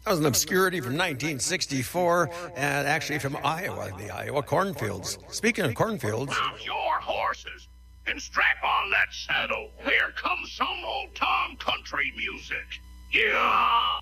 That was an obscurity from 1964, and actually from Iowa, the Iowa cornfields. Speaking of cornfields... Mount your horses and strap on that saddle. Here comes some old-time country music. Yeah!